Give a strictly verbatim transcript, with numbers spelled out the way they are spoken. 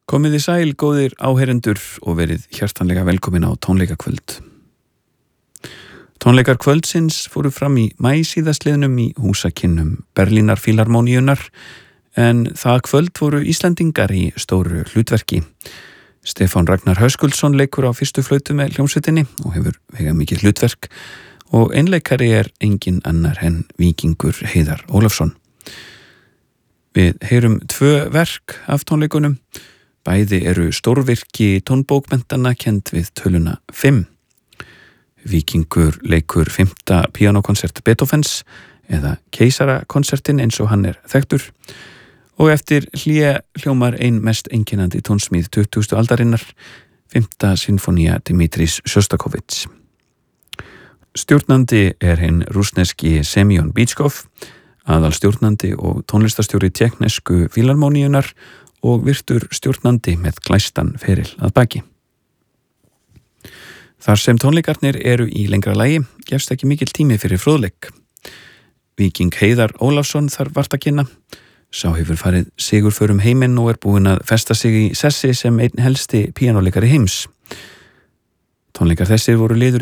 Komiði sæl, góðir áheyrendur og verið hjartanlega velkomin á tónleikakvöld. Tónleikar kvöldsins fóru fram í maí síðastliðnum í húsakynnum Berlínar Fílarmóníunnar, en það kvöld voru Íslendingar í stóru hlutverki. Stefán Ragnar Höskuldsson leikur á fyrstu flautu með hljómsveitinni og hefur vega mikið hlutverk, og einleikari er engin annar en Víkingur Heiðar Ólafsson. Við heyrum tvö verk af tónleikunum. Bæði eru stórvirki tónbókmenntanna kennd við töluna fimm. Víkingur leikur fimmta píanókonsert Beethovens, eða keisarakonsertin eins og hann er þekktur, og eftir hlé hljómar ein mest einkennandi tónsmíð tuttugustu aldarinnar, fimmta sinfónía Dmitris Sjostakovits. Stjórnandi er hinn rússneski Semyon Bitskov, aðalstjórnandi og tónlistastjóri tékknesku Fílarmóníunnar og virtur stjórnandi með glæstan feril að baki. Þar sem tónleikarnir eru í lengra lagi, gefst ekki mikill tími fyrir fróðleik. Víking Heiðar Ólafsson þarf vart að kynna. Sá hefur farið sigurförum heiminn og er búinn að festa sig í sessi sem einn helsti píanóleikari heims. Tónleikar þessir voru liður